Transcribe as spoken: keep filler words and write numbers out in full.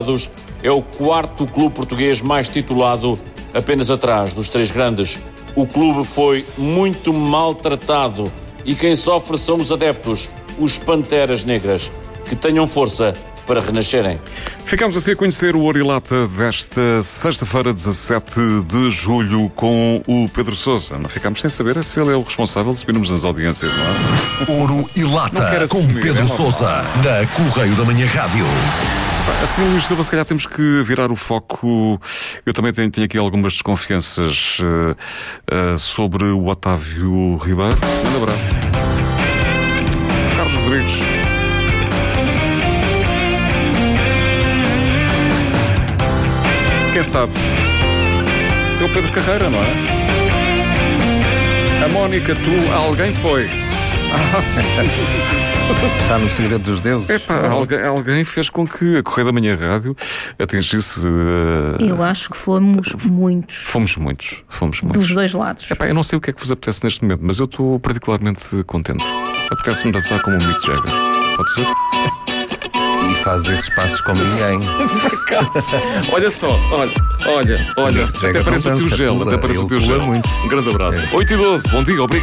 é o quarto clube português mais titulado, apenas atrás dos três grandes. O clube foi muito maltratado e quem sofre são os adeptos, os Panteras Negras. Que tenham força para renascerem. Ficamos assim a conhecer o Ouro e Lata desta sexta-feira, dezassete de julho, com o Pedro Sousa. Não ficamos sem saber se ele é o responsável de subirmos nas audiências, não é? Ouro e Lata, com assumir, Pedro é Sousa, na Correio da Manhã Rádio. Assim, Luís Silva, se calhar temos que virar o foco. Eu também tenho, tenho aqui algumas desconfianças uh, uh, sobre o Otávio Ribeiro. Um abraço. Carlos Rodrigues. Quem sabe? Tem o Pedro Carreira, não é? A Mónica, tu, alguém foi. Está no segredo dos deuses. Epá, alguém, alguém fez com que a Correio da Manhã Rádio atingisse... Uh... Eu acho que fomos muitos. Fomos muitos. Fomos muitos. Dos dois lados. Epá, eu não sei o que é que vos apetece neste momento, mas eu estou particularmente contente. Apetece-me dançar como o Mick Jagger. Pode ser? E faz esses passos como ninguém. Olha só, olha, olha, olha. Até parece o teu gel, até parece o teu gel. Um grande abraço. oito e doze, bom dia, obrigado.